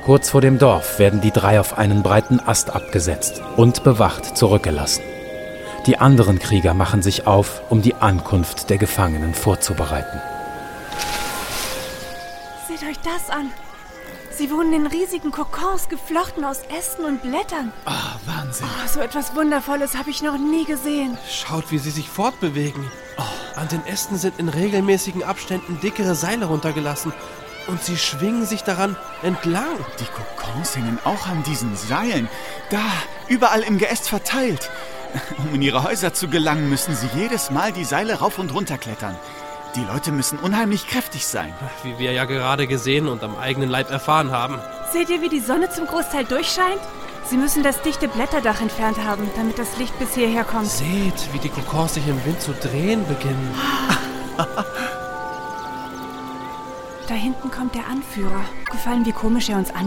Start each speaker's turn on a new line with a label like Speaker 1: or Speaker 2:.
Speaker 1: Kurz vor dem Dorf werden die 3 auf einen breiten Ast abgesetzt und bewacht zurückgelassen. Die anderen Krieger machen sich auf, um die Ankunft der Gefangenen vorzubereiten.
Speaker 2: Seht euch das an. Sie wohnen in riesigen Kokons, geflochten aus Ästen und Blättern.
Speaker 3: Wahnsinn.
Speaker 2: So etwas Wundervolles habe ich noch nie gesehen.
Speaker 4: Schaut, wie sie sich fortbewegen. An den Ästen sind in regelmäßigen Abständen dickere Seile runtergelassen. Und sie schwingen sich daran entlang.
Speaker 3: Die Kokons hängen auch an diesen Seilen. Da, überall im Geäst verteilt. Um in ihre Häuser zu gelangen, müssen sie jedes Mal die Seile rauf und runter klettern. Die Leute müssen unheimlich kräftig sein.
Speaker 4: Wie wir ja gerade gesehen und am eigenen Leib erfahren haben.
Speaker 2: Seht ihr, wie die Sonne zum Großteil durchscheint? Sie müssen das dichte Blätterdach entfernt haben, damit das Licht bis hierher kommt.
Speaker 4: Seht, wie die Kokons sich im Wind zu drehen beginnen.
Speaker 2: Da hinten kommt der Anführer. Gefallen, wie komisch er uns